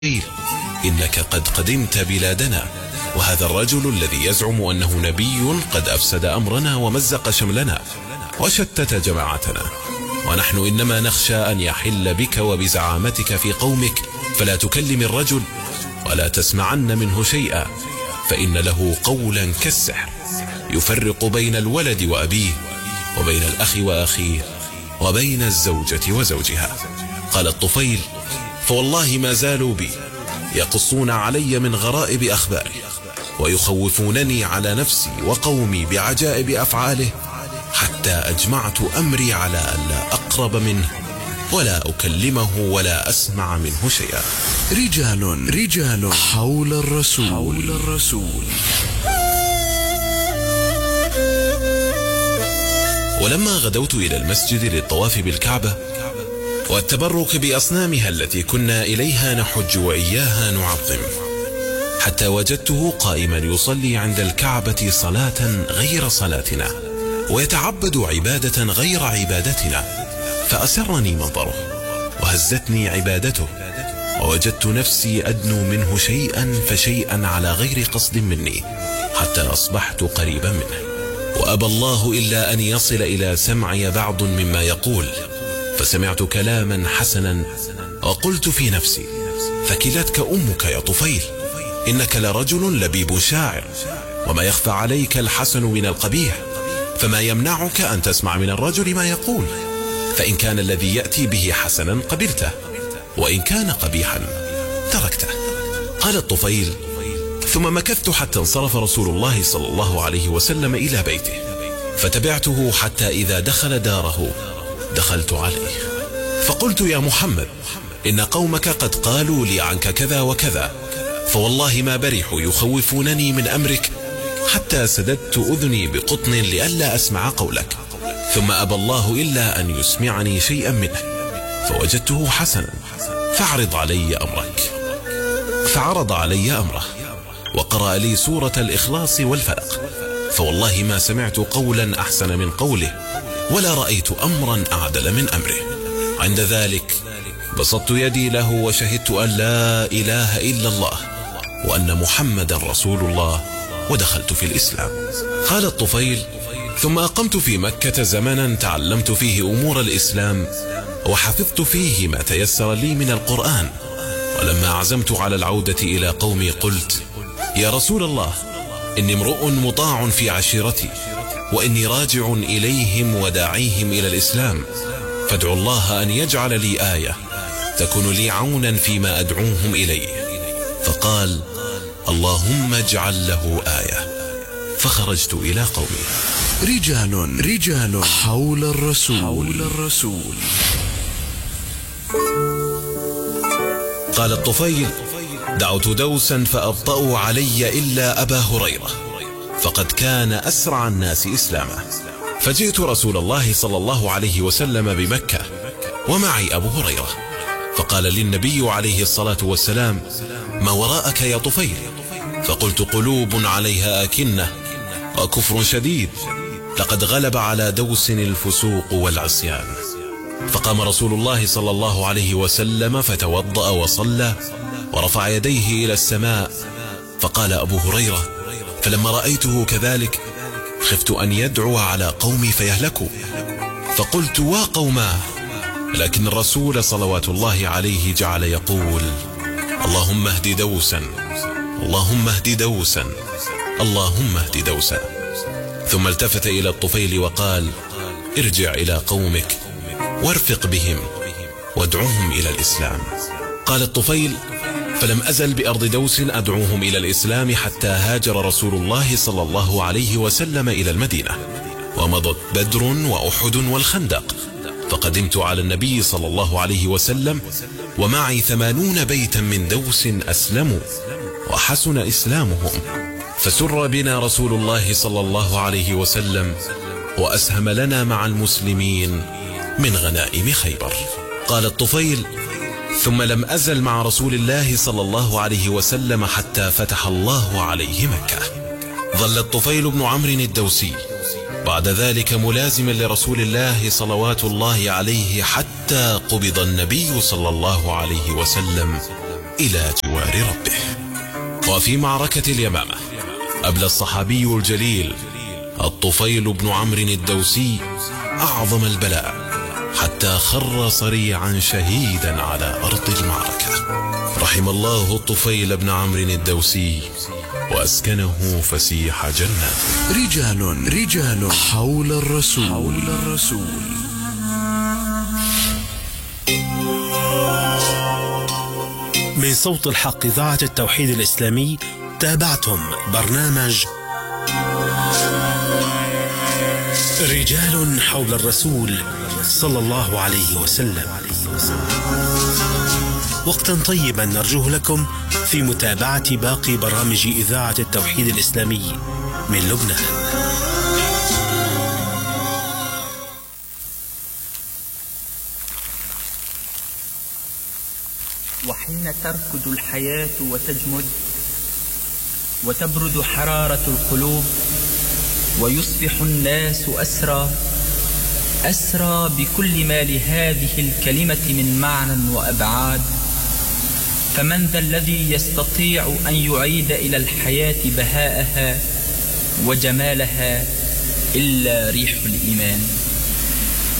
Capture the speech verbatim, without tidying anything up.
قيل إنك قد قدمت بلادنا، وهذا الرجل الذي يزعم أنه نبي قد أفسد أمرنا ومزق شملنا وشتت جماعتنا، ونحن إنما نخشى أن يحل بك وبزعامتك في قومك، فلا تكلم الرجل ولا تسمعن منه شيئا، فإن له قولا كالسحر يفرق بين الولد وأبيه، وبين الأخ وأخيه، وبين الزوجة وزوجها. قال الطفيل: فوالله ما زالوا بي يقصون علي من غرائب أخباره، ويخوفونني على نفسي وقومي بعجائب أفعاله، حتى أجمعت أمري على أن لا أقرب منه ولا أكلمه ولا أسمع منه شيئا. رجال رجال حول الرسول, حول الرسول ولما غدوت إلى المسجد للطواف بالكعبة والتبرك بأصنامها التي كنا إليها نحج وإياها نعظم، حتى وجدته قائما يصلي عند الكعبة صلاة غير صلاتنا، ويتعبد عبادة غير عبادتنا، فأسرني منظره وهزتني عبادته، ووجدت نفسي أدنو منه شيئا فشيئا على غير قصد مني، حتى أصبحت قريبا منه، وأبى الله إلا أن يصل إلى سمعي بعض مما يقول، فسمعت كلاما حسنا وقلت في نفسي: ثكلتك أمك يا طفيل، إنك لرجل لبيب شاعر، وما يخفى عليك الحسن من القبيح، فما يمنعك أن تسمع من الرجل ما يقول، فإن كان الذي يأتي به حسنا قبلته، وإن كان قبيحا تركته. قال الطفيل: ثم مكثت حتى انصرف رسول الله صلى الله عليه وسلم إلى بيته، فتبعته حتى إذا دخل داره دخلت عليه، فقلت: يا محمد، إن قومك قد قالوا لي عنك كذا وكذا، فوالله ما برحوا يخوفونني من أمرك، حتى سددت أذني بقطن لئلا أسمع قولك، ثم أبى الله إلا أن يسمعني شيئا منه، فوجدته حسنا، فاعرض علي أمرك. فعرض علي أمره وقرأ لي سورة الإخلاص والفلق، فوالله ما سمعت قولا أحسن من قوله، ولا رأيت أمرا أعدل من أمره. عند ذلك بسطت يدي له وشهدت أن لا إله إلا الله وأن محمدا رسول الله، ودخلت في الإسلام. قال الطفيل: ثم أقمت في مكة زمنا تعلمت فيه أمور الإسلام، وحفظت فيه ما تيسر لي من القرآن، ولما عزمت على العودة إلى قومي قلت: يا رسول الله، إني امرؤ مطاع في عشيرتي، وإني راجع إليهم وداعيهم إلى الإسلام، فادعوا الله أن يجعل لي آية تكون لي عونا فيما أدعوهم إليه. فقال: اللهم اجعل له آية. فخرجت إلى قومي. رجال رجال حول الرسول, حول الرسول قال الطفيل: دعوت دوسا فأبطأوا علي إلا أبا هريرة، فقد كان أسرع الناس إسلاما، فجئت رسول الله صلى الله عليه وسلم بمكة ومعي أبو هريرة، فقال للنبي عليه الصلاة والسلام: ما وراءك يا طفيل؟ فقلت: قلوب عليها أكنة وكفر شديد، لقد غلب على دوس الفسوق والعصيان. فقام رسول الله صلى الله عليه وسلم فتوضأ وصلى ورفع يديه إلى السماء، فقال أبو هريرة: فلما رأيته كذلك خفت أن يدعو على قومي فيهلكوا، فقلت: وقوماه، لكن الرسول صلوات الله عليه جعل يقول: اللهم اهد دوسا، اللهم اهد دوسا، اللهم اهد دوسا. ثم التفت إلى الطفيل وقال: ارجع إلى قومك وارفق بهم وادعوهم إلى الإسلام. قال الطفيل: فلم أزل بأرض دوس أدعوهم إلى الإسلام حتى هاجر رسول الله صلى الله عليه وسلم إلى المدينة، ومضت بدر وأحد والخندق، فقدمت على النبي صلى الله عليه وسلم ومعي ثمانون بيتا من دوس أسلموا وحسن إسلامهم، فسر بنا رسول الله صلى الله عليه وسلم وأسهم لنا مع المسلمين من غنائم خيبر. قال الطفيل: ثم لم أزل مع رسول الله صلى الله عليه وسلم حتى فتح الله عليه مكة. ظل الطفيل بن عمرو الدوسي بعد ذلك ملازما لرسول الله صلوات الله عليه حتى قبض النبي صلى الله عليه وسلم إلى جوار ربه. وفي معركة اليمامة أبلى الصحابي الجليل الطفيل بن عمرو الدوسي أعظم البلاء حتى خر صريعا شهيدا على أرض المعركة. رحم الله الطفيل بن عمرو الدوسي وأسكنه فسيح جناته. رجال رجال حول الرسول حول الرسول. من صوت الحق إذاعة التوحيد الإسلامي تابعتم برنامج رجال حول الرسول صلى الله عليه وسلم. وقتا طيبا نرجوه لكم في متابعة باقي برامج إذاعة التوحيد الإسلامي من لبنان. وحين تركض الحياة وتجمد وتبرد حرارة القلوب ويصبح الناس أسرى أسرى بكل ما لهذه الكلمة من معنى وأبعاد، فمن ذا الذي يستطيع أن يعيد إلى الحياة بهاءها وجمالها إلا ريح الإيمان؟